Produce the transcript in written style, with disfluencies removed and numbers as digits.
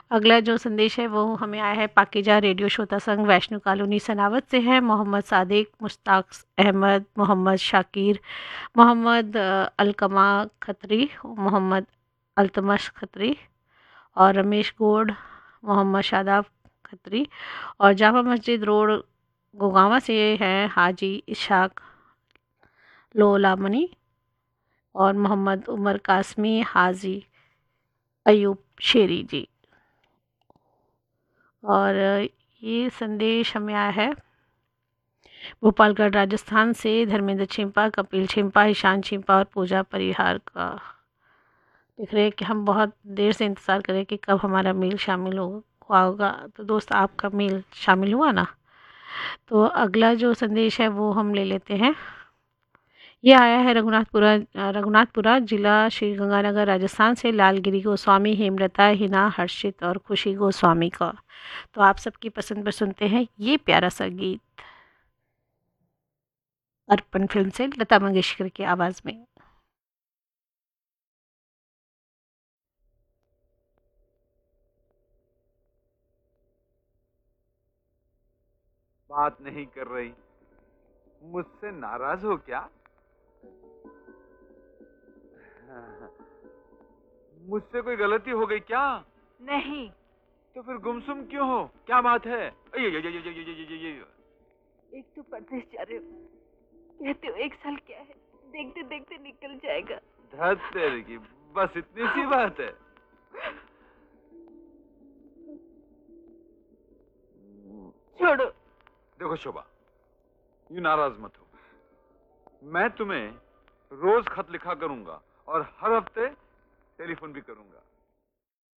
अगला जो संदेश है वो हमें आया है पाकीजा रेडियो श्रोता संघ वैष्णो कॉलोनी सनावत से है। मोहम्मद सादिक, मुश्ताक अहमद, मोहम्मद शाकिर, मोहम्मद अलकमा खत्री, मोहम्मद अल्तमश खत्री और रमेश गौड़, मोहम्मद शादाब खत्री और जामा मस्जिद रोड गोगावा से हैं हाजी इशाक लोलामनी और मोहम्मद उमर कासमी, हाजी अयूब शेरी जी। और ये संदेश हमें आया है भोपालगढ़ राजस्थान से धर्मेंद्र छिंपा, कपिल छिंपा, ईशान छिंपा और पूजा परिहार का। लिख रहे हैं कि हम बहुत देर से इंतज़ार करें कि कब हमारा मील शामिल हुआ होगा। तो दोस्त आपका मील शामिल हुआ ना। तो अगला जो संदेश है वो हम ले लेते हैं। ये आया है रघुनाथपुरा जिला श्री गंगानगर राजस्थान से लालगिरी गोस्वामी, हेमलता, हिना, हर्षित और खुशी गोस्वामी का। तो आप सबकी पसंद पर सुनते हैं ये प्यारा सा गीत अर्पण फिल्म से लता मंगेशकर की आवाज़ में। बात नहीं कर रही, मुझसे नाराज हो क्या? मुझसे कोई गलती हो गई क्या? नहीं। तो फिर गुमसुम क्यों हो? क्या बात है? ये। एक तो परदेश जा रहे हो, कहते हो 1 साल क्या है, देखते देखते निकल जाएगा। धत तेरे की, बस इतनी सी बात है। छोड़ो। देखो शोभा, यूं नाराज मत हो। मैं तुम्हें रोज खत लिखा करूंगा और हर हफ्ते टेलीफोन भी करूंगा।